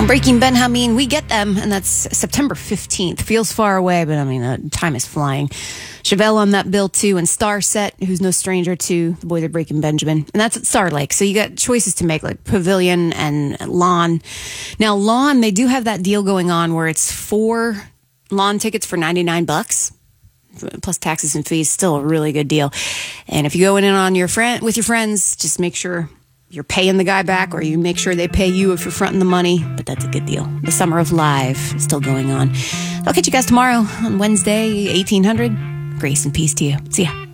Breaking Benjamin, we get them, and that's September 15th. Feels far away, but I mean, time is flying. Chevelle on that bill, too, and Starset, who's no stranger to the boys at Breaking Benjamin. And that's at Star Lake. So you got choices to make, like Pavilion and Lawn. Now, Lawn, they do have that deal going on where it's 4 lawn tickets for $99. Plus taxes and fees, still a really good deal. And if you go in on with your friends, just make sure you're paying the guy back, or you make sure they pay you if you're fronting the money. But that's a good deal. The Summer of Live is still going on. I'll catch you guys tomorrow on Wednesday, 1800. Grace and peace to you. See ya.